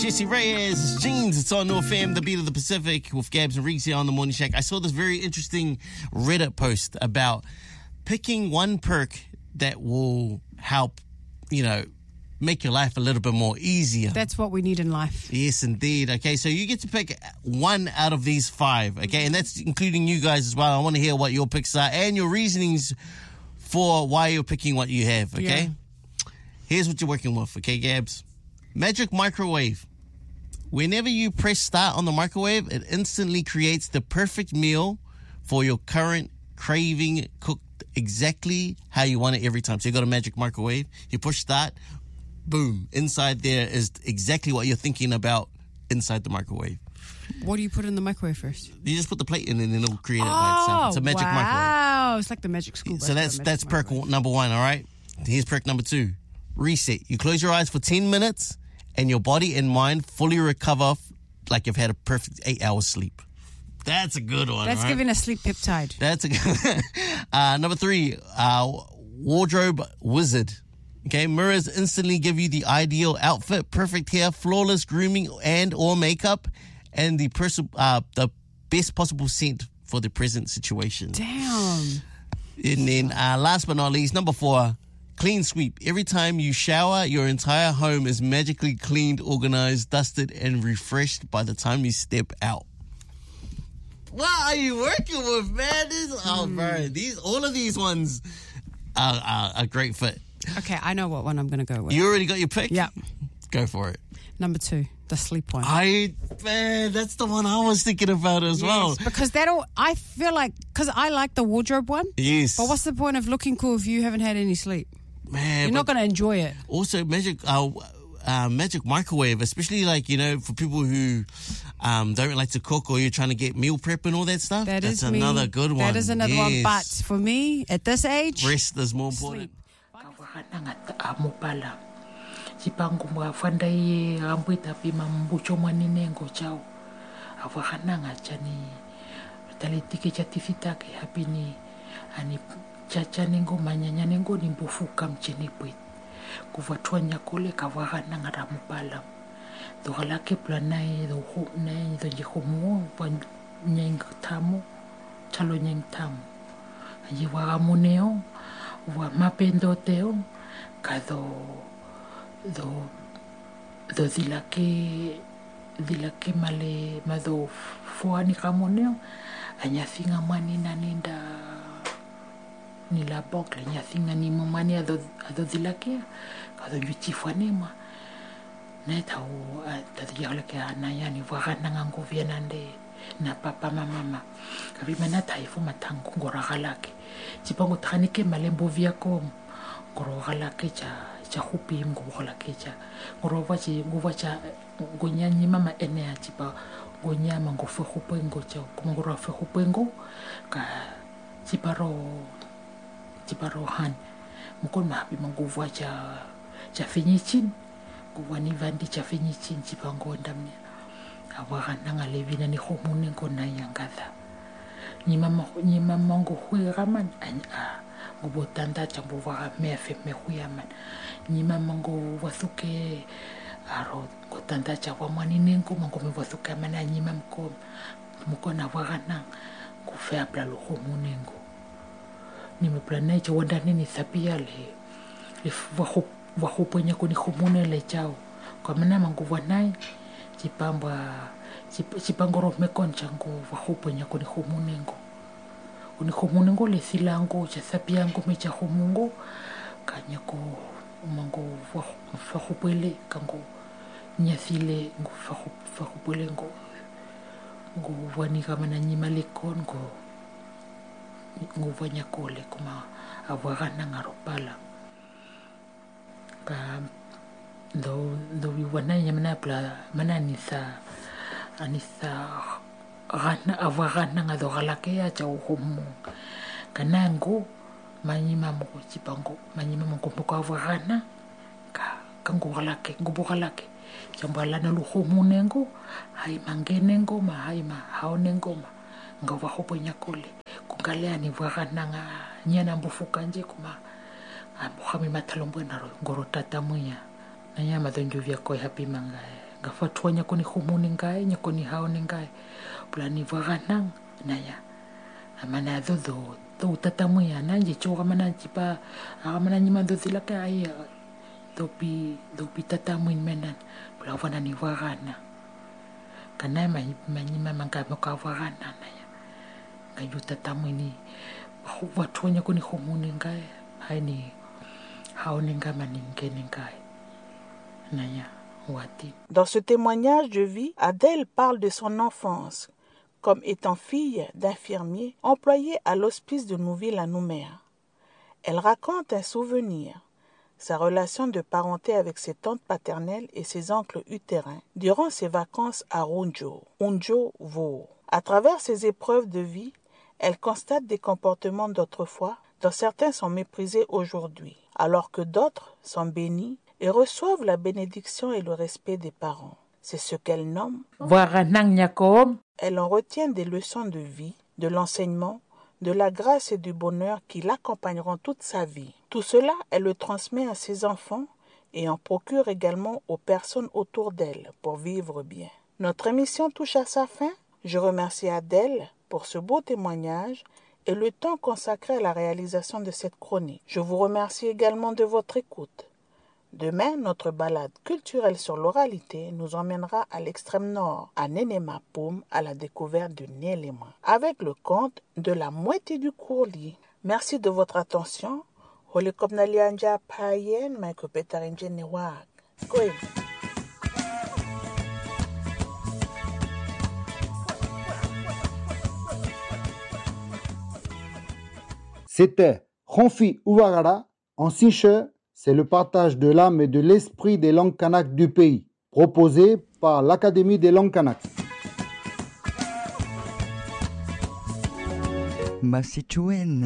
Jesse Reyes, Jeans, it's on North FM, the beat of the Pacific, with Gabs and Reeks here on the Morning Shack. I saw this very interesting Reddit post about picking one perk that will help, make your life a little bit more easier. That's what we need in life. Yes, indeed. Okay, so you get to pick one out of these 5, okay? And that's including you guys as well. I want to hear what your picks are and your reasonings for why you're picking what you have, okay? Yeah. Here's what you're working with, okay, Gabs? Magic Microwave. Whenever you press start on the microwave, it instantly creates the perfect meal for your current craving, cooked exactly how you want it every time. So you got a Magic Microwave, you push start, boom. Inside there is exactly what you're thinking about inside the microwave. What do you put in the microwave first? You just put the plate in and then it'll create it by itself. It's a Magic Microwave. Wow, it's like the Magic School. So that's perk number 1, all right? Here's perk number 2. Reset. You close your eyes for 10 minutes and your body and mind fully recover like you've had a perfect 8 hours sleep. That's a good one. That's right? giving a sleep peptide. That's a good number 3, Wardrobe Wizard. Okay, mirrors instantly give you the ideal outfit, perfect hair, flawless grooming and or makeup, and the best possible scent for the present situation. Damn. And then last but not least, number 4, Clean Sweep. Every time you shower, your entire home is magically cleaned, organized, dusted, and refreshed by the time you step out. What are you working with, man? Bro, all of these ones are a great fit. Okay, I know what one I'm going to go with. You already got your pick? Yeah. Go for it. Number 2, the sleep one. Man, that's the one I was thinking about as well. Because I feel like, because I like the wardrobe one. Yes. But what's the point of looking cool if you haven't had any sleep? Man, you're not going to enjoy it. Also, Magic Microwave, especially for people who don't like to cook or you're trying to get meal prep and all that stuff. That's another good one. That is another one. But for me, at this age, rest is more important. Sleep. Chachaningo manyanyanengo nimbufuka mchenipwit kuvatwanya kule kavagana ngaramupala dogalake planai do hupnai do jihomu nyeng tamu chalo nyeng tamu ajiwa muneo wa mapendoteo kado do dilake male mado fuani kamoneo anyafinga mani naninda ni la bokle nyasinga ni mamani ado dilake kado yuchifanema neta o tadiyale ke anaya ni vagana ngango vienande na papa mama kabi manata ifu matango ngoragalake chipango thanike malembo viako ngorogalake cha hupi ngogalake cha ngorovacha gonyanyi mama enea chipa gonyama ngofe hupengo cha kumngorofe hupengo ka Ciparohan mukon mahapi mangguva cha finyicin guvani vandi cha finyicin cipangondamnya awakan nangalevina ni homunen kona yang kata ni mama hui raman gubotanda cambu vaka mefe mehuyaman ni mama wasuke aro gotanda cawa maninenko mangko mewasuke mana ni mamko mukon awakan nang gufea plalu homunenko nimeplanai cha wadani ni sapia le wahuponya kuni humune le chao kwa mana manguva nai cipangoro mekon chango wahuponya kuni humunengo le silango cha sapiango mecha humungo kanyako mango wahupele kango nyasile ngo wahupele ngo wani kama na nyimalekon ngo nguvanya kole kuma awagana ngaropala ka do wiwana yamna pla mananisa anisa gana awagana ngadogalake ya cha uhumu kanango manyima mo chipango manyima mo kompoko awagana kangogalake ngubogalake chambalana luhumu nengo hai mangenengo ma hai ma haonengo ma ngawa hoponya kole kukalea ni vagana nga nyana mbufuka nje kuma muhami matalombo na ngoro tatamuya na nyama donjo vya koi happy manga ga fatua nya koni khumuni ngai nya koni haone ngai pula ni vaganang na ya amana do tatamu ya na je choga mana chipa amana ni mando sila ka ai dopi tatamu menan pula vana ni vagana kana mai manga mo ka vagana na ya ga yu tatamu ni fatua nya koni khumuni ngai ai ni haone ngai maninge ngai na ya. Dans ce témoignage de vie, Adèle parle de son enfance comme étant fille d'infirmier employé à l'hospice de Nouville à Nouméa. Elle raconte un souvenir, sa relation de parenté avec ses tantes paternelles et ses oncles utérins durant ses vacances à Unjo Vo. À travers ces épreuves de vie, elle constate des comportements d'autrefois dont certains sont méprisés aujourd'hui, alors que d'autres sont bénis et reçoivent la bénédiction et le respect des parents. C'est ce qu'elle nomme. Elle en retient des leçons de vie, de l'enseignement, de la grâce et du bonheur qui l'accompagneront toute sa vie. Tout cela, elle le transmet à ses enfants et en procure également aux personnes autour d'elle pour vivre bien. Notre émission touche à sa fin. Je remercie Adèle pour ce beau témoignage et le temps consacré à la réalisation de cette chronique. Je vous remercie également de votre écoute. Demain, notre balade culturelle sur l'oralité nous emmènera à l'extrême nord, à Nenema Poum, à la découverte de Nélema, avec le conte de la moitié du courlis. Merci de votre attention. C'était Ronfi Ouvagara en Siche. C'est le partage de l'âme et de l'esprit des langues kanak du pays, proposé par l'Académie des langues kanak. Massichouen.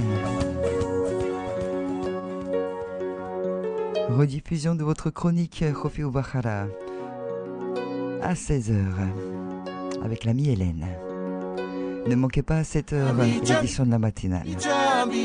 Rediffusion de votre chronique Khofi Oubachara à 16h avec l'amie Hélène. Ne manquez pas à 7h l'édition de la matinale.